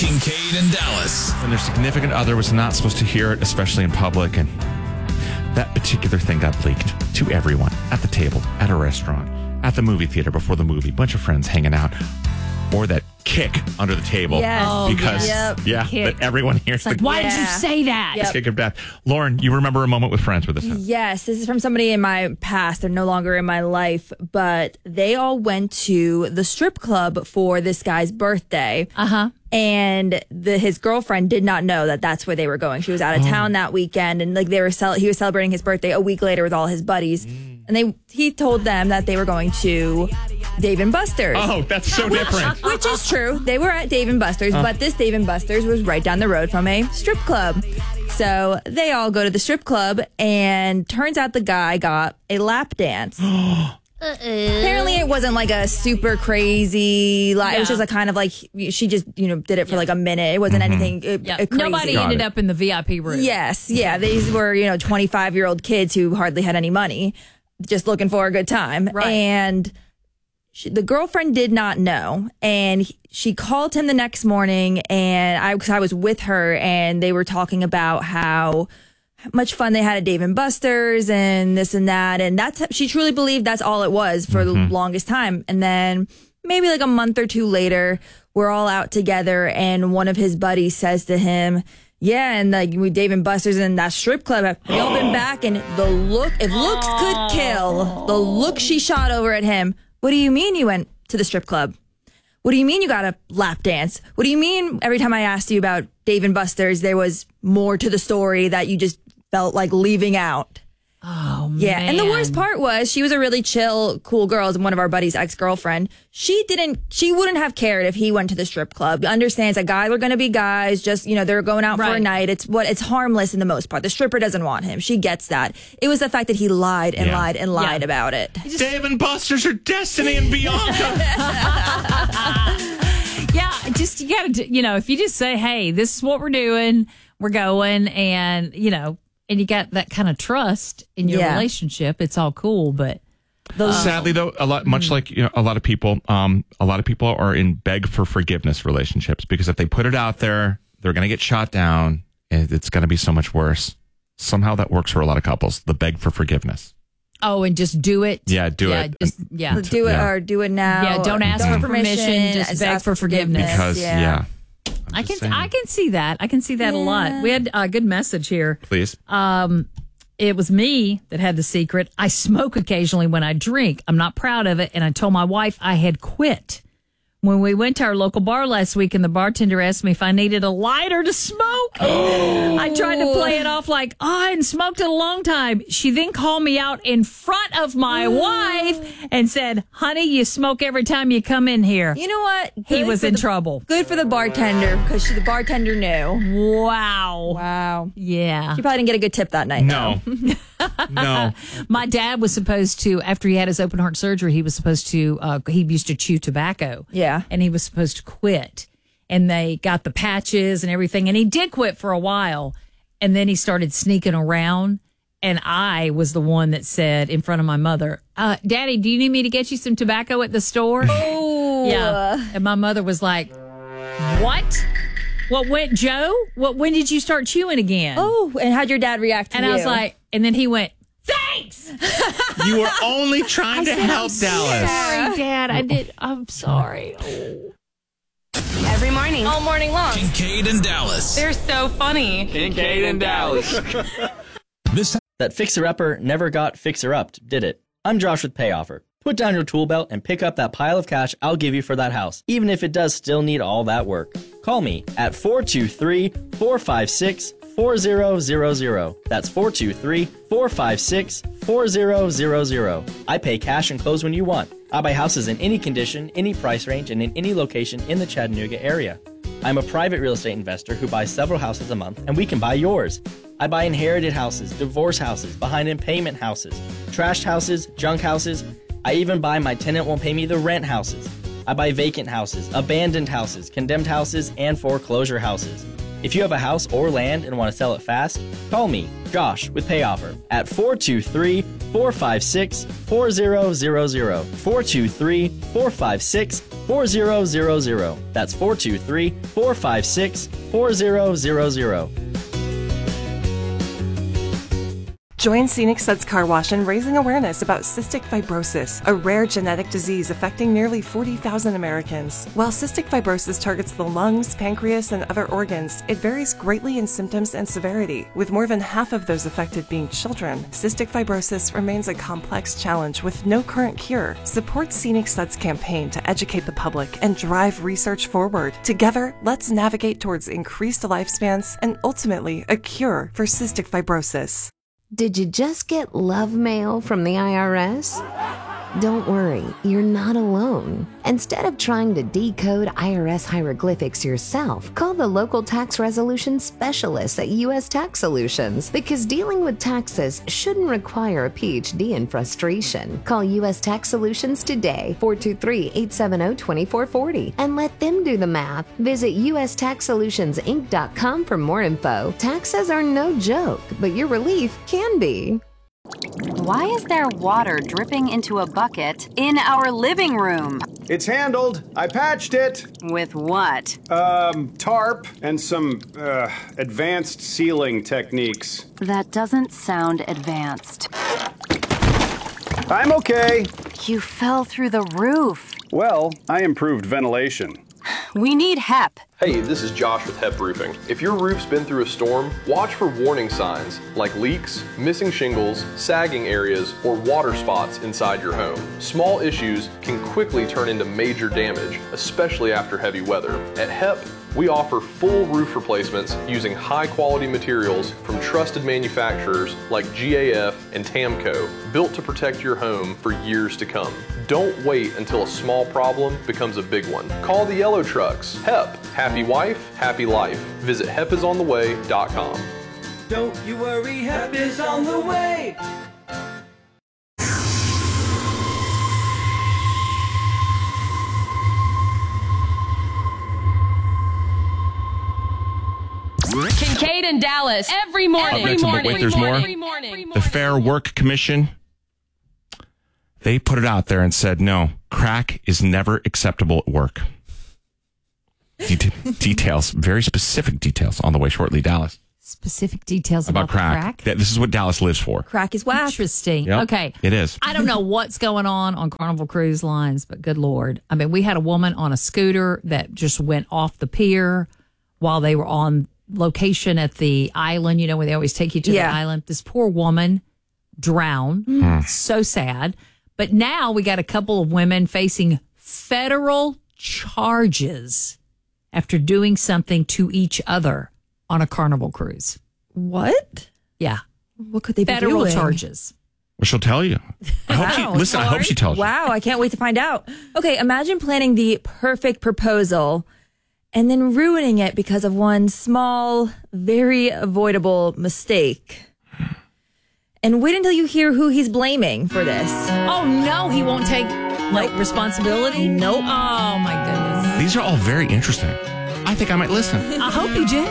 Kincaid and Dallas. And their significant other was not supposed to hear it, especially in public. And that particular thing got leaked to everyone at the table, at a restaurant, at the movie theater before the movie, bunch of friends hanging out, or that kick under the table. Yes. Because, Kick. that everyone hears Like, why did you say that? Let's kick it back. Lauren, you remember a moment with friends with this? Yes, this is from somebody in my past. They're no longer in my life, but they all went to the strip club for this guy's birthday. And his girlfriend did not know that that's where they were going. She was out of town that weekend, and like he was celebrating his birthday a week later with all his buddies. And he told them that they were going to Dave & Buster's. Oh, that's so different. Which is true. They were at Dave & Buster's, but this Dave & Buster's was right down the road from a strip club. So they all go to the strip club, and turns out the guy got a lap dance. Apparently it wasn't like a super crazy it was just a kind of like she just did it for like a minute. It wasn't anything crazy. Nobody ended up in the VIP room. Yes, these were 25-year-old kids who hardly had any money, just looking for a good time. Right. And the girlfriend did not know, and she called him the next morning, and I was with her, and they were talking about how much fun they had at Dave & Buster's and this and that. And she truly believed that's all it was for the longest time. And then maybe like a month or two later, we're all out together, and one of his buddies says to him, yeah, and like with Dave & Buster's and that strip club, have you all been back? And the look, if looks could kill, the look she shot over at him. What do you mean you went to the strip club? What do you mean you got a lap dance? What do you mean every time I asked you about Dave & Buster's, there was more to the story that you just felt like leaving out? Oh, man. Yeah, and the worst part was she was a really chill, cool girl, and one of our buddies' ex-girlfriend. She wouldn't have cared if he went to the strip club. Understands that guys are going to be guys, just, they're going out for a night. It's harmless in the most part. The stripper doesn't want him. She gets that. It was the fact that he lied and lied and lied about it. Dave & Buster's are Destiny and Bianca. You got to, if you just say, hey, this is what we're doing, we're going, and, and you got that kind of trust in your relationship, it's all cool. But sadly, though, a lot of people are in beg for forgiveness relationships, because if they put it out there, they're going to get shot down, and it's going to be so much worse. Somehow that works for a lot of couples. The beg for forgiveness. Oh, and just do it. Yeah, do it. Do it or do it now. Yeah, don't ask for permission. Just beg for forgiveness. Because I can see that. I can see that a lot. We had a good message here. Please. It was me that had the secret. I smoke occasionally when I drink. I'm not proud of it, and I told my wife I had quit. When we went to our local bar last week, and the bartender asked me if I needed a lighter to smoke, I tried to play it off like, I hadn't smoked in a long time. She then called me out in front of my wife and said, honey, you smoke every time you come in here. You know what? He was in trouble. Good for the bartender, because the bartender knew. Wow. Yeah. She probably didn't get a good tip that night. No. No. My dad was supposed to, after he had his open heart surgery, he was supposed to, he used to chew tobacco. Yeah. And he was supposed to quit. And they got the patches and everything. And he did quit for a while. And then he started sneaking around. And I was the one that said in front of my mother, Daddy, do you need me to get you some tobacco at the store? Oh. Yeah. And my mother was like, what? What went, Joe? When did you start chewing again? Oh, and how'd your dad react to you? And I was like, and then he went, thanks. You were only trying to help Dallas. Sorry, Dad. I'm sorry. Oh. Every morning. All morning long. Kincaid and Dallas. They're so funny. Kincaid and Dallas. That fixer-upper never got fixer-upped, did it? I'm Josh with PayOffer. Put down your tool belt and pick up that pile of cash I'll give you for that house, even if it does still need all that work. Call me at 423-456-4000. That's 423-456-4000. I pay cash and close when you want. I buy houses in any condition, any price range, and in any location in the Chattanooga area. I'm a private real estate investor who buys several houses a month, and we can buy yours. I buy inherited houses, divorce houses, behind in payment houses, trashed houses, junk houses. I even buy my tenant won't pay me the rent houses. I buy vacant houses, abandoned houses, condemned houses, and foreclosure houses. If you have a house or land and want to sell it fast, call me, Josh, with PayOffer at 423-456-4000. 423-456-4000. That's 423-456-4000. Join Scenic Suds Car Wash in raising awareness about cystic fibrosis, a rare genetic disease affecting nearly 40,000 Americans. While cystic fibrosis targets the lungs, pancreas, and other organs, it varies greatly in symptoms and severity, with more than half of those affected being children. Cystic fibrosis remains a complex challenge with no current cure. Support Scenic Suds' campaign to educate the public and drive research forward. Together, let's navigate towards increased lifespans and ultimately a cure for cystic fibrosis. Did you just get love mail from the IRS? Don't worry, you're not alone. Instead of trying to decode IRS hieroglyphics yourself, call the local tax resolution specialists at U.S. Tax Solutions, because dealing with taxes shouldn't require a PhD in frustration. Call U.S. Tax Solutions today, 423-870-2440, and let them do the math. Visit USTaxSolutionsInc.com for more info. Taxes are no joke, but your relief can be. Why is there water dripping into a bucket in our living room? It's handled. I patched it. With what? Tarp and some, advanced sealing techniques. That doesn't sound advanced. I'm okay. You fell through the roof. Well, I improved ventilation. We need HEP. Hey, this is Josh with HEP Roofing. If your roof's been through a storm, watch for warning signs like leaks, missing shingles, sagging areas, or water spots inside your home. Small issues can quickly turn into major damage, especially after heavy weather. At HEP, we offer full roof replacements using high-quality materials from trusted manufacturers like GAF and TAMCO, built to protect your home for years to come. Don't wait until a small problem becomes a big one. Call the yellow trucks. HEP. Happy wife, happy life. Visit hepisontheway.com. Don't you worry, HEP is on the way. Kincaid and Dallas every morning. Wait, there's more. The Fair Work Commission, they put it out there and said, no, crack is never acceptable at work. Details, very specific details on the way shortly, Dallas. Specific details about crack? This is what Dallas lives for. Crack is whack. Interesting. Yep, okay. it is. I don't know what's going on Carnival Cruise Lines, but good Lord. I mean, we had a woman on a scooter that just went off the pier while they were on location at the island, you know, where they always take you to the island. This poor woman drowned. So sad. But now we got a couple of women facing federal charges after doing something to each other on a Carnival cruise. What? Yeah. What could they be federal doing? charges. Well, she'll tell you. I hope she tells you. Wow, I can't wait to find out. Okay, imagine planning the perfect proposal and then ruining it because of one small, very avoidable mistake. And wait until you hear who he's blaming for this. Oh, no, he won't take responsibility? Nope. Oh, my goodness. These are all very interesting. I think I might listen. I hope you do.